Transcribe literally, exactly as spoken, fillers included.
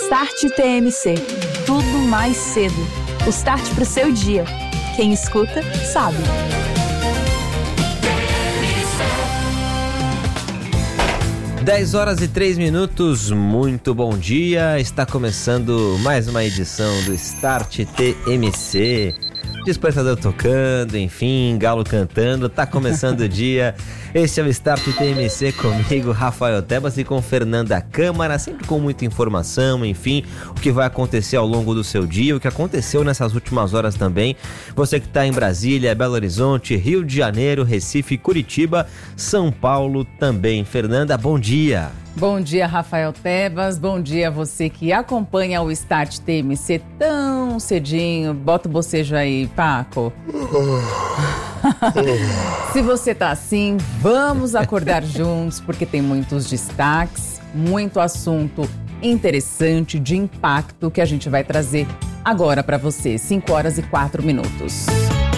Start T M C. Tudo mais cedo. O start para o seu dia. Quem escuta, sabe. dez horas e três minutos, muito bom dia. Está começando mais uma edição do Start T M C. Despertador tocando, enfim, galo cantando, tá começando o dia. Esse é o Start T M C comigo, Rafael Tebas, e com Fernanda Câmara, sempre com muita informação, enfim, o que vai acontecer ao longo do seu dia, o que aconteceu nessas últimas horas também. Você que está em Brasília, Belo Horizonte, Rio de Janeiro, Recife, Curitiba, São Paulo também. Fernanda, bom dia. Bom dia, Rafael Tebas, bom dia a você que acompanha o Start T M C tão cedinho. Bota o bocejo aí, Paco. Se você tá assim, vamos acordar juntos, porque tem muitos destaques, muito assunto interessante, de impacto, que a gente vai trazer agora para você. cinco horas e quatro minutos.